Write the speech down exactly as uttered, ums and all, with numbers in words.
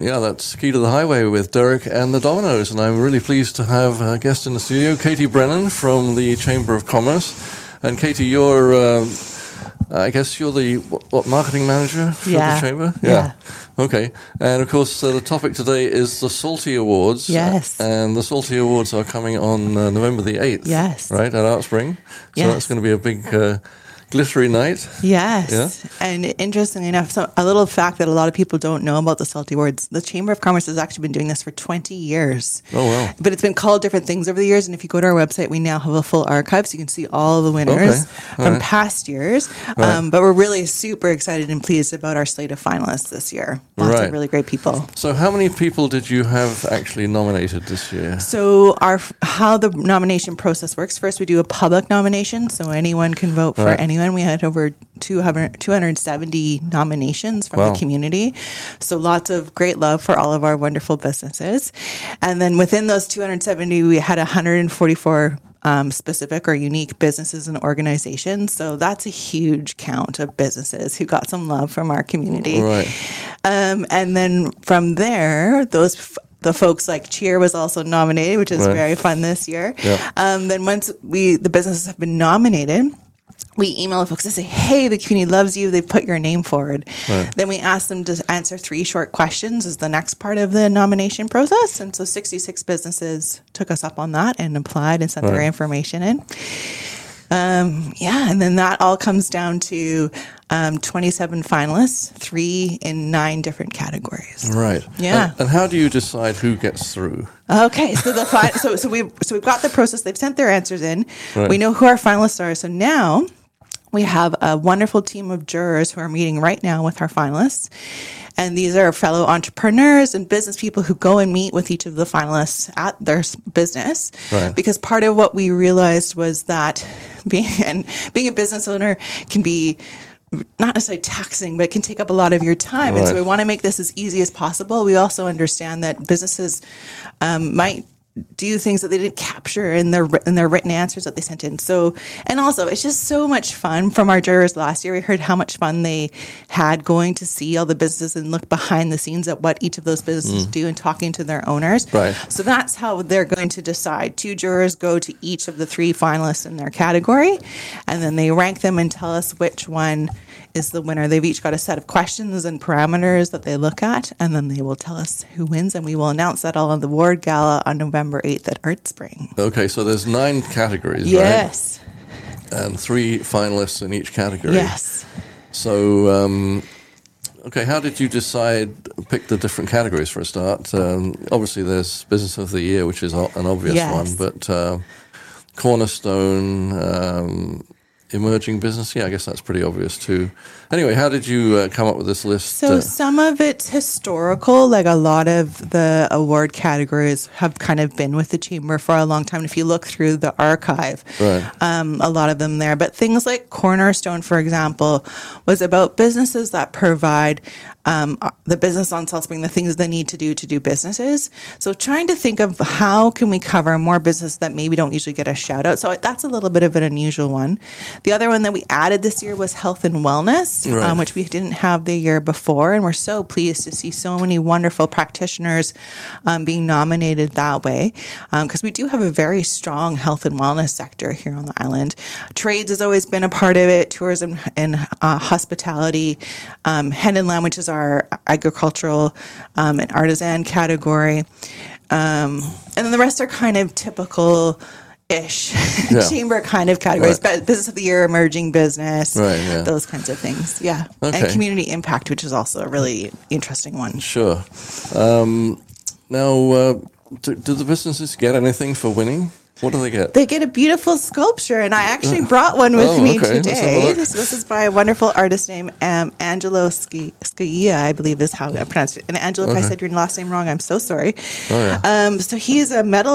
Yeah, that's Key to the Highway with Derek and the Dominoes, and I'm really pleased to have a guest in the studio, Katie Brennan from the Chamber of Commerce. And Katie, you're, um, I guess you're the what, what marketing manager for yeah. the Chamber? Yeah. yeah. Okay. And of course, uh, the topic today is the Salty Awards. Yes. Uh, and the Salty Awards are coming on uh, November the eighth. Yes. Right, at Artspring. So yes. that's going to be a big... Uh, glittery night. Yes. Yeah? And interestingly enough, so a little fact that a lot of people don't know about the Salty Awards, the Chamber of Commerce has actually been doing this for twenty years. Oh, wow. But it's been called different things over the years. And if you go to our website, we now have a full archive, so you can see all the winners okay. from right. past years. Right. Um, but we're really super excited and pleased about our slate of finalists this year. Lots right. of really great people. So how many people did you have actually nominated this year? So our how the nomination process works, first we do a public nomination, so anyone can vote for right. anyone. We had over two hundred seventy nominations from wow. the community. So lots of great love for all of our wonderful businesses. And then within those two hundred seventy, we had one hundred forty-four um, specific or unique businesses and organizations. So that's a huge count of businesses who got some love from our community. Right. Um, and then from there, those f- the folks like Cheer was also nominated, which is right. very fun this year. Yeah. Um, then once we the businesses have been nominated, we email folks and say, hey, the community loves you. They put your name forward. Right. Then we ask them to answer three short questions as the next part of the nomination process. And so sixty-six businesses took us up on that and applied and sent right. their information in. Um, yeah, and then that all comes down to um, twenty-seven finalists, three in nine different categories. Right. Yeah. And, and how do you decide who gets through? Okay, so the fi- so so we so we've got the process. They've sent their answers in. Right. We know who our finalists are. So now we have a wonderful team of jurors who are meeting right now with our finalists. And these are fellow entrepreneurs and business people who go and meet with each of the finalists at their business. Right. Because part of what we realized was that being and being a business owner can be not necessarily taxing, but it can take up a lot of your time. Right. And so we want to make this as easy as possible. We also understand that businesses um, might do things that they didn't capture in their in their written answers that they sent in. So, and also, it's just so much fun. From our jurors last year, we heard how much fun they had going to see all the businesses and look behind the scenes at what each of those businesses mm. do and talking to their owners. Right. So that's how they're going to decide. Two jurors go to each of the three finalists in their category, and then they rank them and tell us which one is the winner. They've each got a set of questions and parameters that they look at, and then they will tell us who wins, and we will announce that all on the award gala on November eighth at Artspring. Okay, so there's nine categories, yes. right? And three finalists in each category. Yes. So, um, okay, how did you decide, pick the different categories for a start? Um, obviously, there's Business of the Year, which is an obvious yes. one, but uh, Cornerstone, um, Emerging Business, yeah, I guess that's pretty obvious too. Anyway, how did you uh, come up with this list? So uh, some of it's historical, like a lot of the award categories have kind of been with the Chamber for a long time. If you look through the archive, right. um, a lot of them there. But things like Cornerstone, for example, was about businesses that provide um, the business on South Spring, the things they need to do to do businesses. So trying to think of how can we cover more business that maybe don't usually get a shout out. So that's a little bit of an unusual one. The other one that we added this year was health and wellness, right. um, which we didn't have the year before. And we're so pleased to see so many wonderful practitioners um, being nominated that way, because um, we do have a very strong health and wellness sector here on the island. Trades has always been a part of it, tourism and uh, hospitality, um, hen and lamb, which is our agricultural um, and artisan category. Um, and then the rest are kind of typical ish yeah. chamber kind of categories, right. Business of the Year, Emerging Business, right, yeah. those kinds of things. Yeah. Okay. And Community Impact, which is also a really interesting one. Sure. Um, now, uh, do, do the businesses get anything for winning? What do they get? They get a beautiful sculpture, and I actually brought one with oh, me okay. today. This, this is by a wonderful artist named um, Angelo Scaia, I believe is how I pronounced it. And Angelo, okay. if I said your last name wrong, I'm so sorry. Oh, yeah. um, so he's a metal